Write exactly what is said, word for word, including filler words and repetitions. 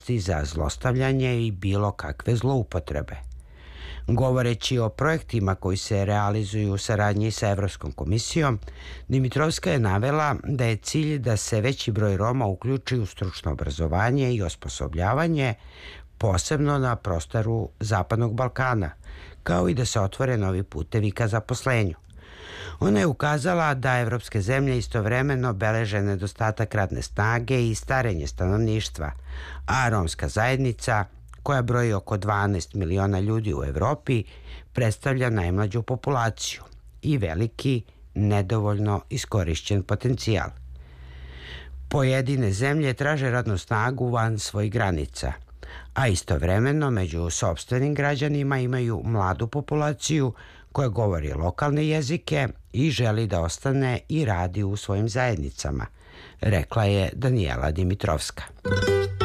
za zlostavljanje i bilo kakve zloupotrebe. Govoreći o projektima koji se realizuju u saradnji sa Evropskom komisijom, Dimitrovska je navela da je cilj da se veći broj Roma uključi u stručno obrazovanje i osposobljavanje, posebno na prostoru Zapadnog Balkana, kao i da se otvore novi putevi ka zaposlenju. Ona je ukazala da evropske zemlje istovremeno beleže nedostatak radne snage i starenje stanovništva, a romska zajednica, koja broji oko dvanaest miliona ljudi u Evropi, predstavlja najmlađu populaciju i veliki, nedovoljno iskorišćen potencijal. Pojedine zemlje traže radnu snagu van svojih granica, a istovremeno među sopstvenim građanima imaju mladu populaciju koja govori lokalne jezike i želi da ostane i radi u svojim zajednicama, rekla je Danijela Dimitrovska.